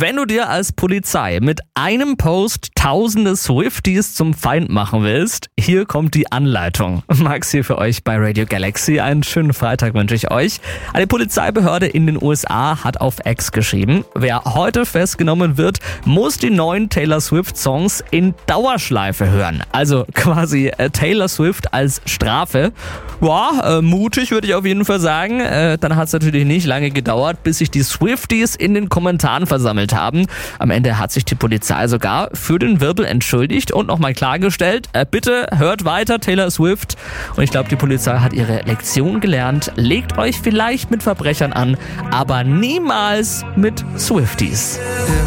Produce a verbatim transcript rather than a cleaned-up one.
Wenn du dir als Polizei mit einem Post tausende Swifties zum Feind machen willst, hier kommt die Anleitung. Max hier für euch bei Radio Galaxy. Einen schönen Freitag wünsche ich euch. Eine Polizeibehörde in den U S A hat auf X geschrieben, wer heute festgenommen wird, muss die neuen Taylor Swift-Songs in Dauerschleife hören. Also quasi äh, Taylor Swift als Strafe. Ja, äh, mutig würde ich auf jeden Fall sagen. Äh, dann hat es natürlich nicht lange gedauert, bis sich die Swifties in den Kommentaren versammelt haben. Am Ende hat sich die Polizei sogar für den Wirbel entschuldigt und nochmal klargestellt, äh, bitte hört weiter Taylor Swift. Und ich glaube, die Polizei hat ihre Lektion gelernt. Legt euch vielleicht mit Verbrechern an, aber niemals mit Swifties.